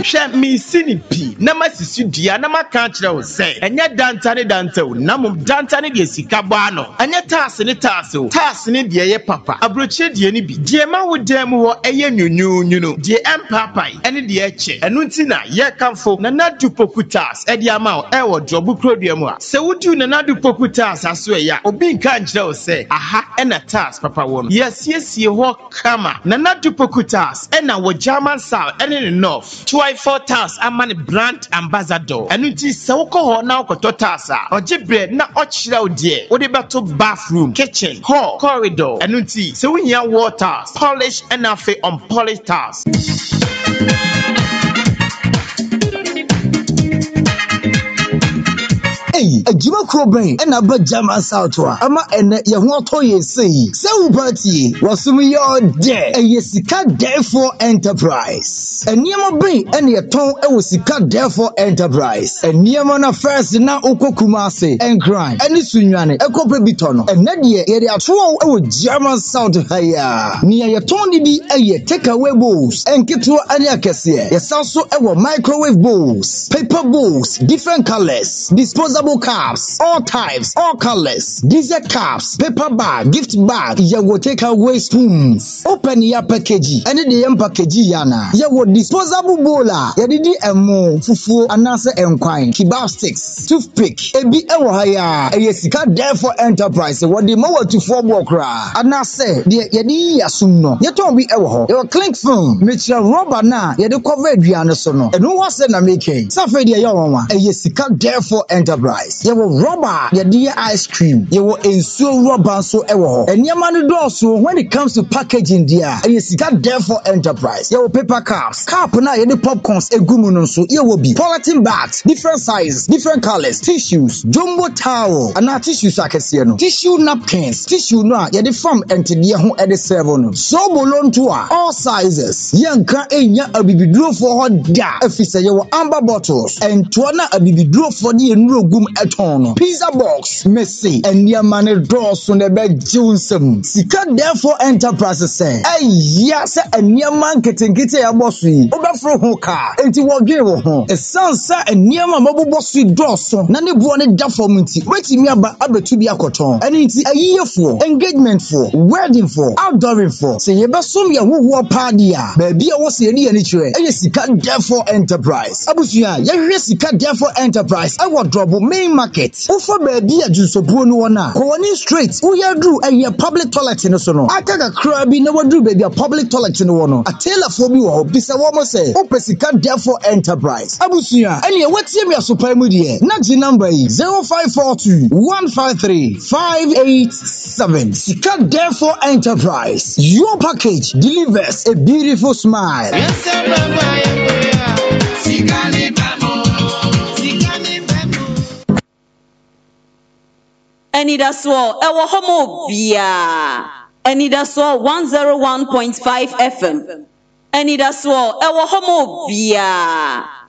She me sinipi. Nama sisudia nama kanchira o say. Enya danta o namum danta ne de sika boano. Enya taase ne taase o. Taase ne de ye papa. Abroche de ni bi. De ma wo dem ho eye nyunu. De empapai ene de eche. Enu nti na ye kanfo na nadu pokutas e de ama o e wo jobu krodua a. Se wudu na nadu pokutas aso ya. Obi nka nchira o say. Aha ena tas papa wo no. Yes ho kama. Na nadu pokutas ena wo German South ene ne North. 2i4 tas amane brand ambassador. Enu nti se wo ko ho na okoto tas a. Ojibre na ochira o de. Wo de beto bathroom, kitchen, hall, corridor. Enu nti se wo hia water, polish and afi unpolished tas. Hey, a Jima Crobrain and a bad German South. Ama and your water say. So party was some your day. A Yesika therefore enterprise. A Niama Brain and your tongue a Wasika therefore enterprise. A Niamana first now Oko Kumase and crime. And this Sunyane, a copper bitono. And Nadia, area 2 German South higher. Near your Tony be a ye take away bowls and get to Anyakasia. Yes, also our microwave bowls, paper bowls, different colors, disposable cups, all types, all colors, dessert cups, paper bag, gift bag, ya will take away spoons. Open your package, and the package yana. Ya will disposable bowler, ya did emo, fufu, anasa and quine, kebab sticks, toothpick, ebi ewahaya, a yesika therefore enterprise, what the mower to 4 walkra. Anase, the yadi yasuno, yaton be ewo, your clink film, Mitchell rubber na, ya the covered Vianasono, and who was in a making? Safedia Yawa, a yesika therefore enterprise. You will rubber, your dear ice cream. You will ensure rubber so ever. And your money does so when it comes to packaging, dear. And you see that therefore enterprise. You will paper cups, cup na you the popcorns, a gumunon so you will be polythene bags, different sizes, different colors, tissues, jumbo towel, and now tissues I can see no. Tissue napkins, tissue na you the farm and to the home at the 7. So bolon to all sizes. Young can a baby draw for her da. If you say you amber bottles and tuana a baby draw for the room. Etono pizza box Messi and your money draws on the bed Johnson Sika therefore enterprises say hey yes and your man getting a bossy overflow hoka and you will give home a sansa and near my mobile bossy draws so none wanted that for me waiting me about to be a cotton and it's a year for engagement for wedding for outdooring for say you best some your who party baby I was any trade and you Sika therefore enterprise Abusia you Sika therefore enterprise I will drop main market. Offer baby a juice of Bruno. Corning straight. We are do a public toilet in the sono. I take a crabby never do baby a public toilet in the one. A tailor for me or Bisa Woman say, Opesica therefore enterprise. Abusia, and what's your super media? Not the number 0542 153 587. Sika therefore enterprise. Your package delivers a beautiful smile. Yes, Any that's all, our homo bia. Any that's all 101.5 FM. Any that's all, our homo bia.